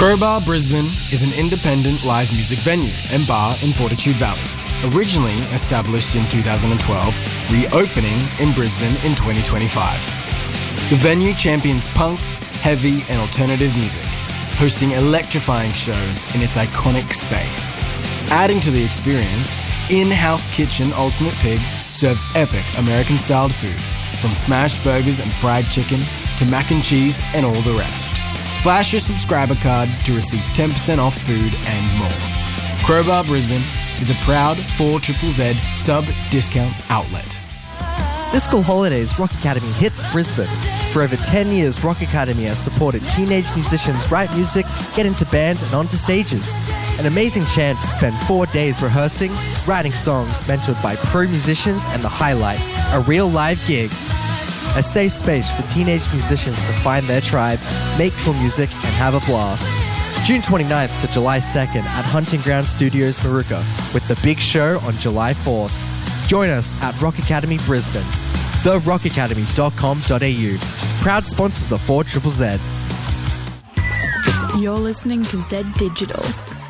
Crowbar Brisbane is an independent live music venue and bar in Fortitude Valley. Originally established in 2012, reopening in Brisbane in 2025. The venue champions punk, heavy and alternative music, hosting electrifying shows in its iconic space. Adding to the experience, in-house kitchen Ultimate Pig serves epic American-styled food, from smashed burgers and fried chicken to mac and cheese and all the rest. Flash your subscriber card to receive 10% off food and more. Crowbar Brisbane is a proud 4ZZZ sub-discount outlet. This school holidays, Rock Academy hits Brisbane. For over 10 years, Rock Academy has supported teenage musicians write music, get into bands and onto stages. An amazing chance to spend 4 days rehearsing, writing songs mentored by pro musicians, and the highlight, a real live gig. A safe space for teenage musicians to find their tribe, make cool music and have a blast. June 29th to July 2nd at Hunting Ground Studios Maruka, with the big show on July 4th. Join us at Rock Academy Brisbane. TheRockAcademy.com.au. Proud sponsors of 4ZZZ. You're listening to Z Digital.